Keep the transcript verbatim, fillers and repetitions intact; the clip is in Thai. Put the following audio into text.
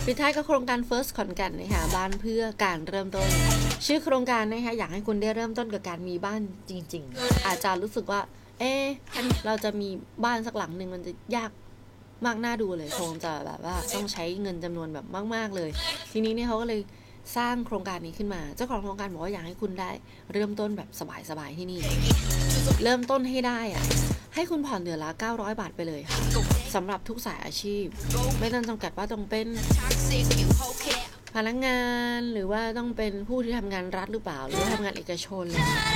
ปิดท้ายกับโครงการ First ขอนแก่นนะคะบ้านเพื่อการเริ่มต้นชื่อโครงการนะคะอยากให้คุณได้เริ่มต้นกับการมีบ้านจริงๆอาจจะรู้สึกว่าเอ๊ะเราจะมีบ้านสักหลังหนึ่งมันจะยากมากน่าดูเลยคงจะแบบว่าต้องใช้เงินจำนวนแบบมากๆเลยทีนี้เนี่ยเขาก็เลยสร้างโครงการนี้ขึ้นมาเจ้าของโครงการบอกว่าอยากให้คุณได้เริ่มต้นแบบสบายๆที่นี่เริ่มต้นให้ได้อะให้คุณผ่อนเดือนละเก้าร้อยบาทไปเลยค่ะสำหรับทุกสายอาชีพไม่ต้องจำกัดว่าต้องเป็นพนักงานหรือว่าต้องเป็นผู้ที่ทำงานรัฐหรือเปล่าหรือทำงานเอกชน